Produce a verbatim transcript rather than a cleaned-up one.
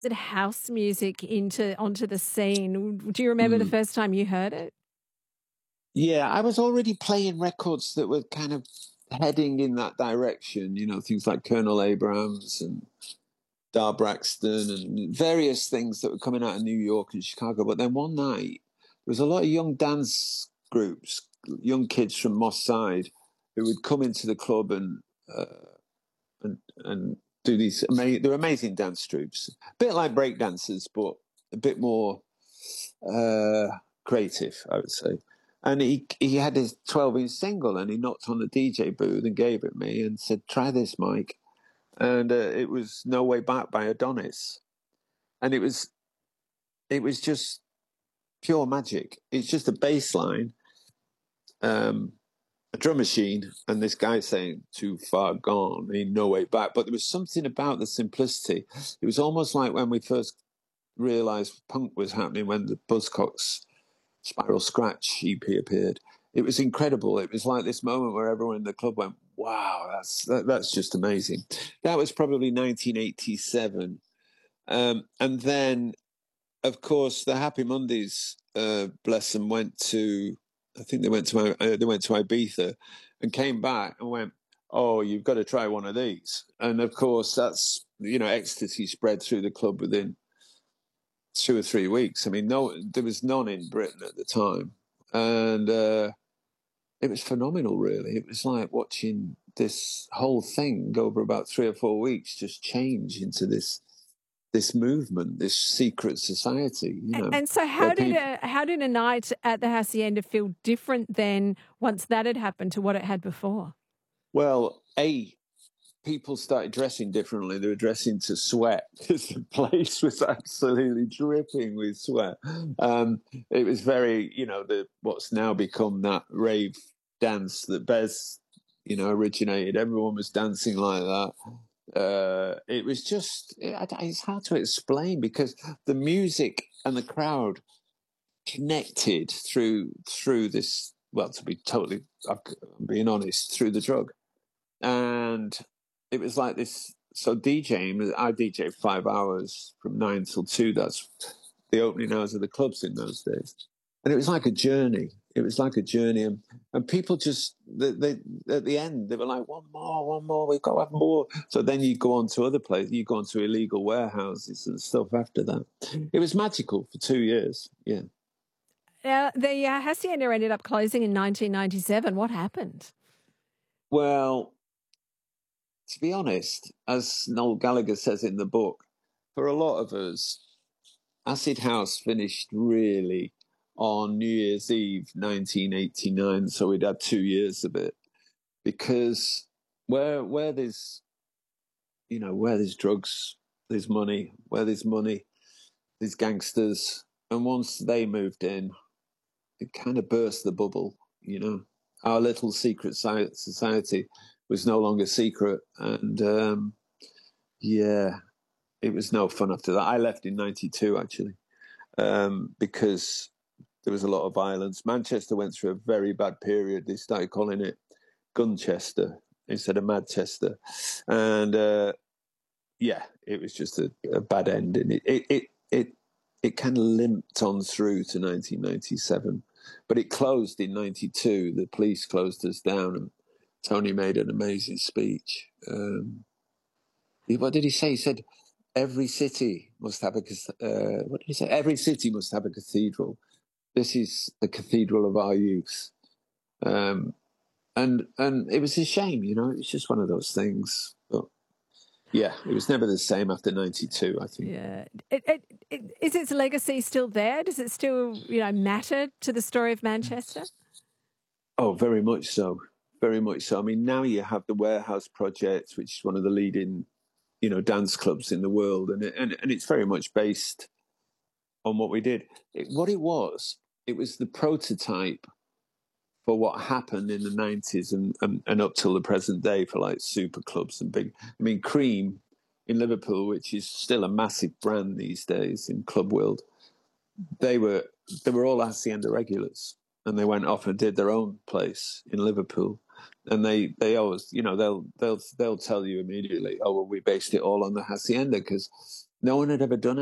The house music into onto the scene. Do you remember the Mm. first time you heard it? Yeah, I was already playing records that were kind of heading in that direction, you know, things like Colonel Abrams and Dar Braxton and various things that were coming out of New York and Chicago. But then one night, there was a lot of young dance groups, young kids from Moss Side, who would come into the club and uh, and and do these amazing. They're amazing dance troupes, a bit like break dancers, but a bit more uh, creative, I would say. And he he had his twelve inch single, and he knocked on the D J booth and gave it me and said, "Try this, Mike." And uh, it was "No Way Back" by Adonis, and it was it was just pure magic. It's just a bass line, um, a drum machine, and this guy saying "Too far gone," I mean, "No way back." But there was something about the simplicity. It was almost like when we first realised punk was happening, when the Buzzcocks Spiral Scratch E P appeared. It was incredible. It was like this moment where everyone in the club went, "Wow, that's that, that's just amazing." That was probably nineteen eighty-seven, um, and then, of course, the Happy Mondays, uh, bless them, went to. I think they went to uh, they went to Ibiza, and came back and went, "Oh, you've got to try one of these." And of course, that's, you know, ecstasy spread through the club within two or three weeks. I mean, no, there was none in Britain at the time, and uh, it was phenomenal. Really, it was like watching this whole thing go over about three or four weeks, just change into this this movement, this secret society. You know, And so, how did a how did a night at the Hacienda feel different then once that had happened to what it had before? Well, a people started dressing differently. They were dressing to sweat because the place was absolutely dripping with sweat. Um, it was very, you know, the what's now become that rave dance that Bez, you know, originated. Everyone was dancing like that. Uh, it was just, it, it's hard to explain because the music and the crowd connected through through this. Well, to be totally, I'm being honest, through the drug. And it was like this. So DJing, I D J'd five hours from nine till two. That's the opening hours of the clubs in those days, and it was like a journey. It was like a journey, and, and people just they, they at the end they were like, "One more, one more. We've got to have more." So then you go on to other places. You go on to illegal warehouses and stuff. After that, it was magical for two years. Yeah. Now, the uh, Hacienda ended up closing in nineteen ninety-seven. What happened? Well, to be honest, as Noel Gallagher says in the book, for a lot of us, Acid House finished really on New Year's Eve nineteen eighty-nine, so we'd had two years of it. Because where where there's you know where there's drugs, there's money. Where there's money, there's gangsters. And once they moved in, it kind of burst the bubble. You know, our little secret society was no longer secret, and um, yeah, it was no fun after that. I left in ninety-two, actually, um, because there was a lot of violence. Manchester went through a very bad period. They started calling it Gunchester instead of Madchester. And uh, yeah, it was just a, a bad end. And it, it, it, it, it kind of limped on through to nineteen ninety-seven. But it closed in ninety-two. The police closed us down, and Tony made an amazing speech. Um, what did he say? He said, every city must have a, uh, what did he say? Every city must have a cathedral. This is the cathedral of our youth. Um, and and it was a shame, you know, it's just one of those things. But yeah, it was never the same after ninety-two, I think. Yeah. It, it, it, is its legacy still there? Does it still, you know, matter to the story of Manchester? Oh, very much so. Very much so. I mean, now you have the Warehouse Project, which is one of the leading, you know, dance clubs in the world. And, it, and, and it's very much based on what we did. It, what it was, it was the prototype for what happened in the nineties and, and, and up till the present day for like super clubs and big. I mean, Cream in Liverpool, which is still a massive brand these days in club world, they were they were all Hacienda regulars, and they went off and did their own place in Liverpool. And they, they always, you know, they'll they'll they'll tell you immediately, oh well, we based it all on the Hacienda because No one had ever done